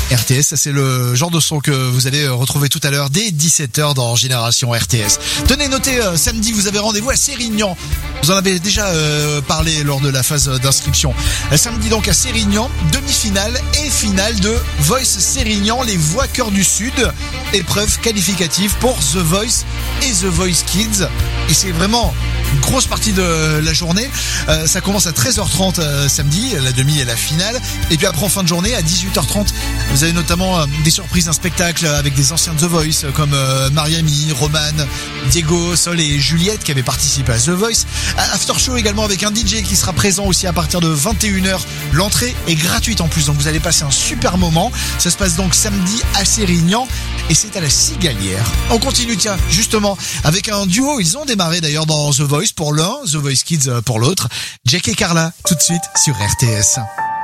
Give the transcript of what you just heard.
RTS, c'est le genre de son que vous allez retrouver tout à l'heure dès 17h dans Génération RTS. Tenez, notez, samedi, vous avez rendez-vous à Sérignan. Vous en avez déjà parlé lors de la phase d'inscription. Samedi donc à Sérignan, demi-finale et finale de Voice Sérignan, les voix cœur du Sud. Épreuve qualificative pour The Voice et The Voice Kids. Et c'est vraiment une grosse partie de la journée. Ça commence à 13h30 samedi, la demi et la finale. Et puis après en fin de journée à 18h30, vous avez notamment des surprises, un spectacle avec des anciens de The Voice comme Mariami, Roman, Diego, Sol et Juliette qui avaient participé à The Voice. After show également avec un DJ qui sera présent aussi à partir de 21h. L'entrée est gratuite en plus, donc vous allez passer un super moment. Ça se passe donc samedi à Sérignan et c'est à la Cigalière. On continue, tiens, justement, avec un duo. Ils ont démarré d'ailleurs dans The Voice pour l'un, The Voice Kids pour l'autre. Jack et Carla, tout de suite sur RTS.